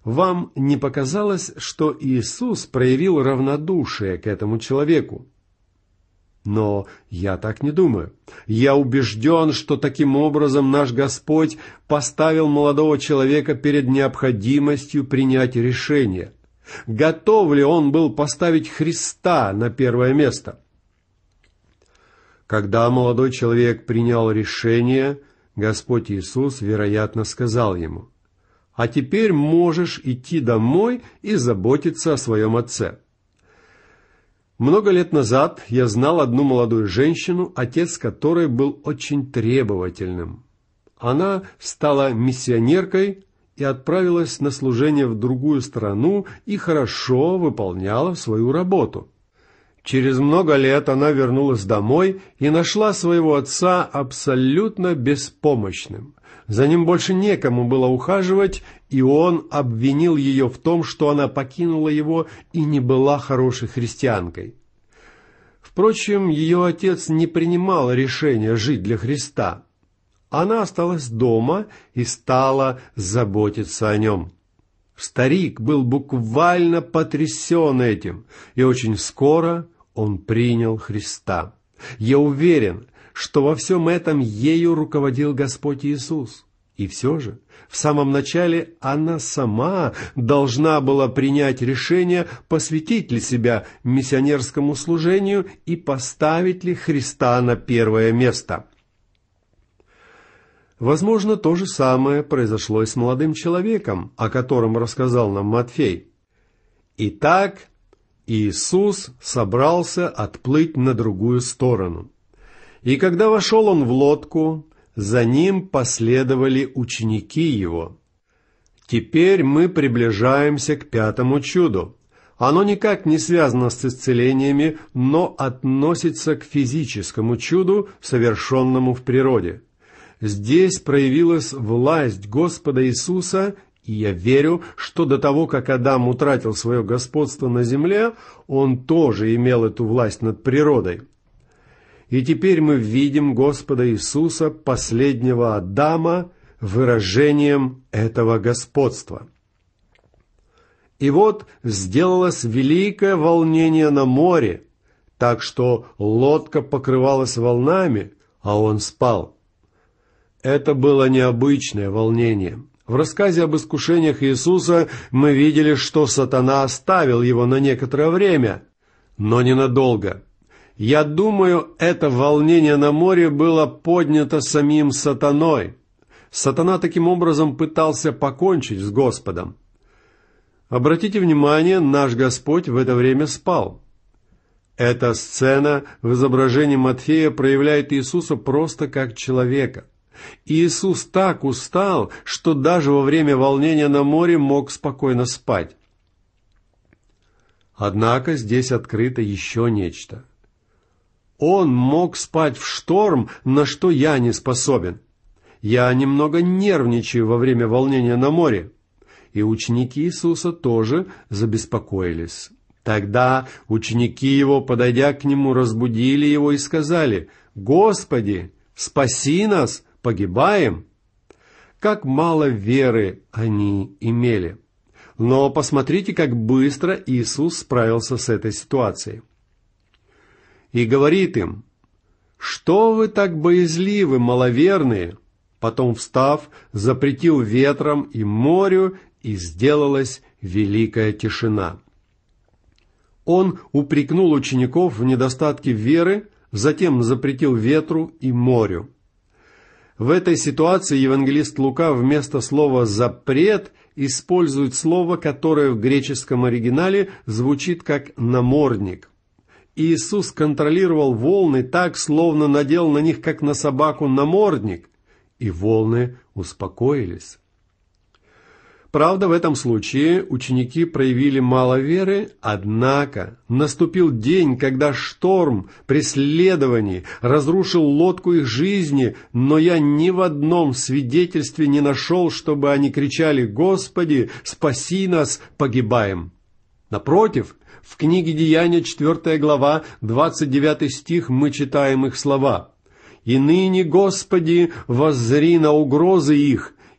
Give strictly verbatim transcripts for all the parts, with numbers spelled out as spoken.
Вам не показалось, что Иисус проявил равнодушие к этому человеку? Но я так не думаю. Я убежден, что таким образом наш Господь поставил молодого человека перед необходимостью принять решение. Готов ли он был поставить Христа на первое место? Когда молодой человек принял решение, Господь Иисус, вероятно, сказал ему: «А теперь можешь идти домой и заботиться о своем отце». Много лет назад я знал одну молодую женщину, отец которой был очень требовательным. Она стала миссионеркой и отправилась на служение в другую страну и хорошо выполняла свою работу. Через много лет она вернулась домой и нашла своего отца абсолютно беспомощным. За ним больше некому было ухаживать, и он обвинил ее в том, что она покинула его и не была хорошей христианкой. Впрочем, ее отец не принимал решения жить для Христа. Она осталась дома и стала заботиться о нем. Старик был буквально потрясен этим, и очень скоро он принял Христа. Я уверен, что во всем этом ею руководил Господь Иисус. И все же, в самом начале она сама должна была принять решение, посвятить ли себя миссионерскому служению и поставить ли Христа на первое место. Возможно, то же самое произошло и с молодым человеком, о котором рассказал нам Матфей. Итак, Иисус собрался отплыть на другую сторону. И когда вошел он в лодку, за ним последовали ученики его. Теперь мы приближаемся к пятому чуду. Оно никак не связано с исцелениями, но относится к физическому чуду, совершенному в природе. Здесь проявилась власть Господа Иисуса, и я верю, что до того, как Адам утратил свое господство на земле, он тоже имел эту власть над природой. И теперь мы видим Господа Иисуса, последнего Адама, выражением этого господства. И вот сделалось великое волнение на море, так что лодка покрывалась волнами, а он спал. Это было необычное волнение. В рассказе об искушениях Иисуса мы видели, что сатана оставил его на некоторое время, но ненадолго. Я думаю, это волнение на море было поднято самим сатаной. Сатана таким образом пытался покончить с Господом. Обратите внимание, наш Господь в это время спал. Эта сцена в изображении Матфея проявляет Иисуса просто как человека. Иисус так устал, что даже во время волнения на море мог спокойно спать. Однако здесь открыто еще нечто. Он мог спать в шторм, на что я не способен. Я немного нервничаю во время волнения на море. И ученики Иисуса тоже забеспокоились. Тогда ученики его, подойдя к нему, разбудили его и сказали: «Господи, спаси нас, погибаем!» Как мало веры они имели. Но посмотрите, как быстро Иисус справился с этой ситуацией. И говорит им: «Что вы так боязливы, маловерные?» Потом, встав, запретил ветрам и морю, и сделалась великая тишина. Он упрекнул учеников в недостатке веры, затем запретил ветру и морю. В этой ситуации евангелист Лука вместо слова «запрет» использует слово, которое в греческом оригинале звучит как «намордник». Иисус контролировал волны так, словно надел на них, как на собаку, намордник, и волны успокоились. Правда, в этом случае ученики проявили мало веры, однако наступил день, когда шторм преследований разрушил лодку их жизни, но я ни в одном свидетельстве не нашел, чтобы они кричали: «Господи, спаси нас, погибаем!» Напротив, в книге Деяния, четвёртая глава, двадцать девятый стих, мы читаем их слова: «И ныне, Господи, воззри на угрозы их,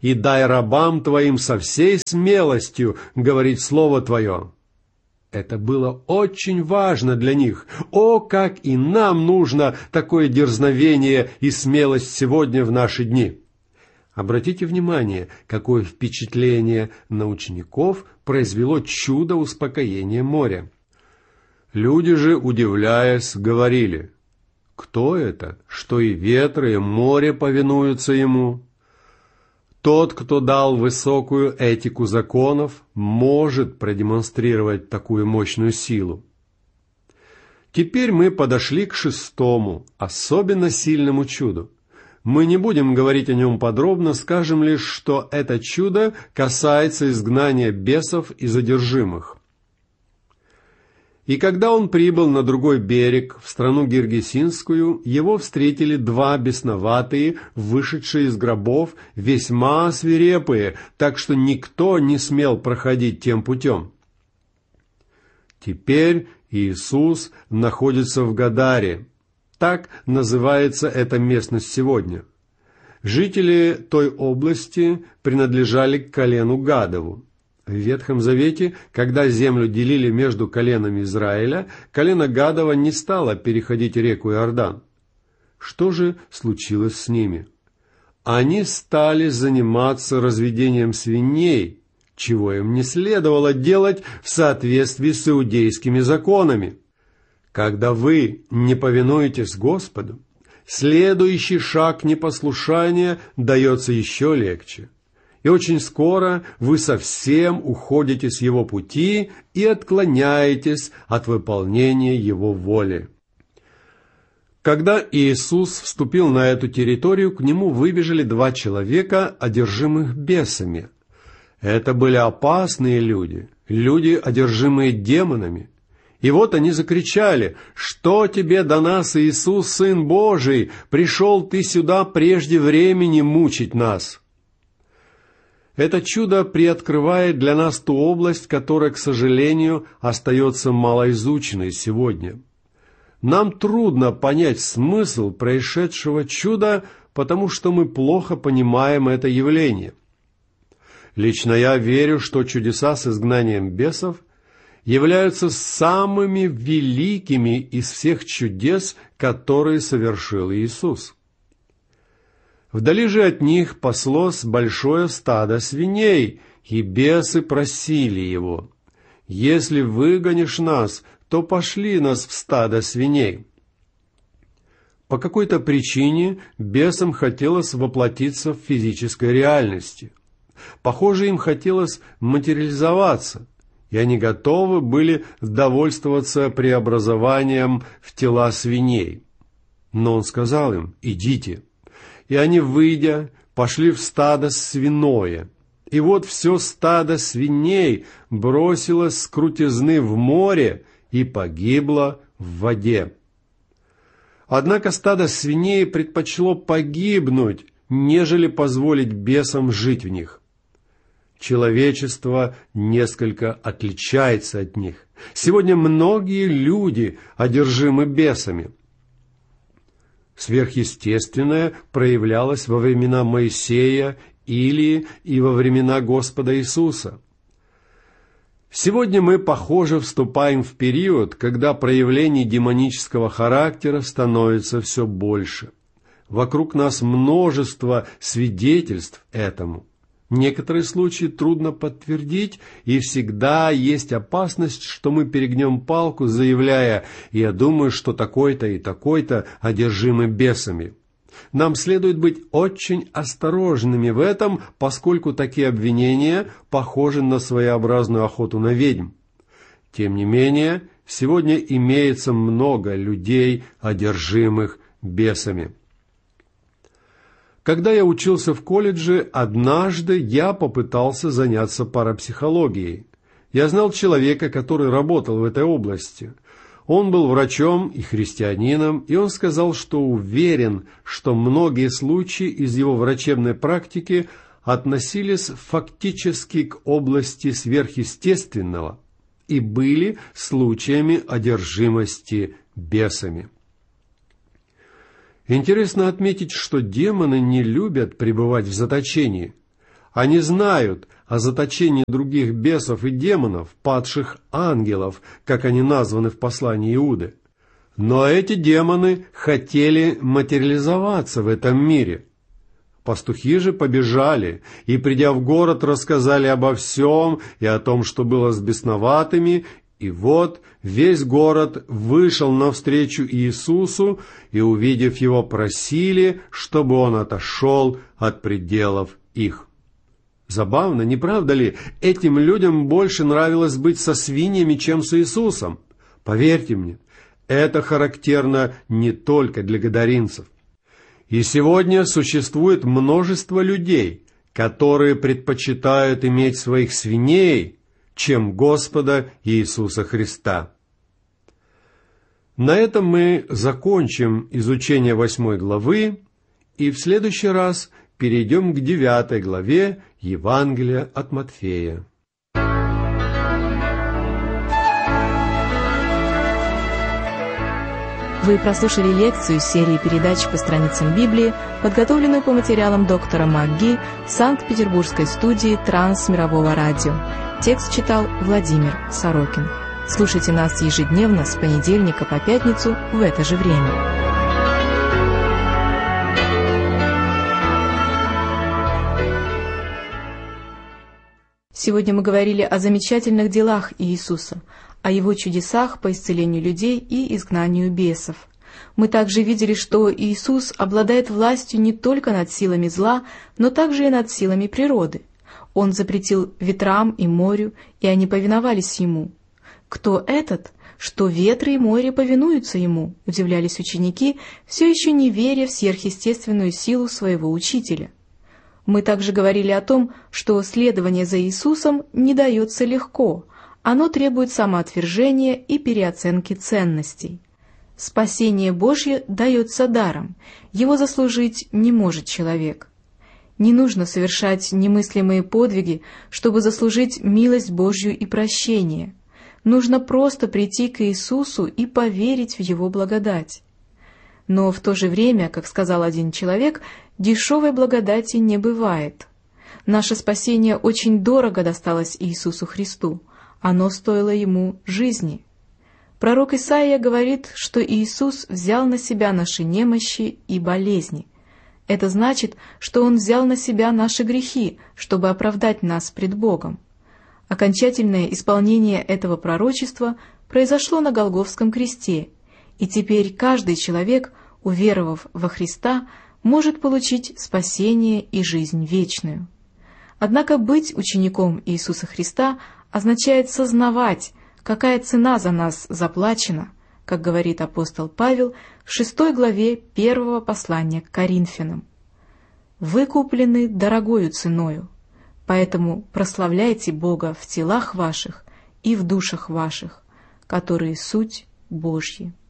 и дай рабам Твоим со всей смелостью говорить Слово Твое». Это было очень важно для них. О, как и нам нужно такое дерзновение и смелость сегодня в наши дни! Обратите внимание, какое впечатление на учеников произвело чудо успокоения моря. Люди же, удивляясь, говорили: «Кто это, что и ветры, и море повинуются ему?» Тот, кто дал высокую этику законов, может продемонстрировать такую мощную силу. Теперь мы подошли к шестому, особенно сильному чуду. Мы не будем говорить о нем подробно, скажем лишь, что это чудо касается изгнания бесов и задержимых. И когда он прибыл на другой берег, в страну Гергесинскую, его встретили два бесноватые, вышедшие из гробов, весьма свирепые, так что никто не смел проходить тем путем. Теперь Иисус находится в Гадаре. Так называется эта местность сегодня. Жители той области принадлежали к колену Гадову. В Ветхом Завете, когда землю делили между коленами Израиля, колено Гадова не стало переходить реку Иордан. Что же случилось с ними? Они стали заниматься разведением свиней, чего им не следовало делать в соответствии с иудейскими законами. Когда вы не повинуетесь Господу, следующий шаг непослушания дается еще легче. И очень скоро вы совсем уходите с Его пути и отклоняетесь от выполнения Его воли. Когда Иисус вступил на эту территорию, к Нему выбежали два человека, одержимых бесами. Это были опасные люди, люди, одержимые демонами. И вот они закричали: «Что тебе до нас, Иисус, Сын Божий? Пришел ты сюда прежде времени мучить нас!» Это чудо приоткрывает для нас ту область, которая, к сожалению, остается малоизученной сегодня. Нам трудно понять смысл происшедшего чуда, потому что мы плохо понимаем это явление. Лично я верю, что чудеса с изгнанием бесов являются самыми великими из всех чудес, которые совершил Иисус. Вдали же от них паслось большое стадо свиней, и бесы просили Его: «Если выгонишь нас, то пошли нас в стадо свиней». По какой-то причине бесам хотелось воплотиться в физической реальности. Похоже, им хотелось материализоваться, и они готовы были довольствоваться преобразованием в тела свиней. Но Он сказал им: «Идите». И они, выйдя, пошли в стадо свиное. И вот все стадо свиней бросилось с крутизны в море и погибло в воде. Однако стадо свиней предпочло погибнуть, нежели позволить бесам жить в них. Человечество несколько отличается от них. Сегодня многие люди одержимы бесами. Сверхъестественное проявлялось во времена Моисея, Илии и во времена Господа Иисуса. Сегодня мы, похоже, вступаем в период, когда проявлений демонического характера становится все больше. Вокруг нас множество свидетельств этому. Некоторые случаи трудно подтвердить, и всегда есть опасность, что мы перегнем палку, заявляя: «Я думаю, что такой-то и такой-то одержимы бесами». Нам следует быть очень осторожными в этом, поскольку такие обвинения похожи на своеобразную охоту на ведьм. Тем не менее, сегодня имеется много людей, одержимых бесами. Когда я учился в колледже, однажды я попытался заняться парапсихологией. Я знал человека, который работал в этой области. Он был врачом и христианином, и он сказал, что уверен, что многие случаи из его врачебной практики относились фактически к области сверхъестественного и были случаями одержимости бесами. Интересно отметить, что демоны не любят пребывать в заточении. Они знают о заточении других бесов и демонов, падших ангелов, как они названы в послании Иуды. Но эти демоны хотели материализоваться в этом мире. Пастухи же побежали и, придя в город, рассказали обо всем и о том, что было с бесноватыми, и вот весь город вышел навстречу Иисусу, и, увидев его, просили, чтобы он отошел от пределов их. Забавно, не правда ли? Этим людям больше нравилось быть со свиньями, чем с Иисусом. Поверьте мне, это характерно не только для гадаринцев. И сегодня существует множество людей, которые предпочитают иметь своих свиней, чем Господа Иисуса Христа. На этом мы закончим изучение восьмой главы, и в следующий раз перейдем к девятой главе Евангелия от Матфея. Вы прослушали лекцию серии передач по страницам Библии, подготовленную по материалам доктора МакГи Санкт-Петербургской студии Трансмирового радио. Текст читал Владимир Сорокин. Слушайте нас ежедневно с понедельника по пятницу в это же время. Сегодня мы говорили о замечательных делах Иисуса, о Его чудесах по исцелению людей и изгнанию бесов. Мы также видели, что Иисус обладает властью не только над силами зла, но также и над силами природы. Он запретил ветрам и морю, и они повиновались Ему. «Кто этот, что ветры и море повинуются Ему?» — удивлялись ученики, все еще не веря в сверхъестественную силу своего учителя. Мы также говорили о том, что следование за Иисусом не дается легко, оно требует самоотвержения и переоценки ценностей. Спасение Божье дается даром, его заслужить не может человек. Не нужно совершать немыслимые подвиги, чтобы заслужить милость Божью и прощение. Нужно просто прийти к Иисусу и поверить в Его благодать. Но в то же время, как сказал один человек, дешевой благодати не бывает. Наше спасение очень дорого досталось Иисусу Христу. Оно стоило Ему жизни. Пророк Исаия говорит, что Иисус взял на себя наши немощи и болезни. Это значит, что Он взял на себя наши грехи, чтобы оправдать нас пред Богом. Окончательное исполнение этого пророчества произошло на Голгофском кресте, и теперь каждый человек, уверовав во Христа, может получить спасение и жизнь вечную. Однако быть учеником Иисуса Христа означает сознавать, какая цена за нас заплачена, как говорит апостол Павел в шестой главе первого послания к Коринфянам. «Вы куплены дорогою ценою, поэтому прославляйте Бога в телах ваших и в душах ваших, которые суть Божьи».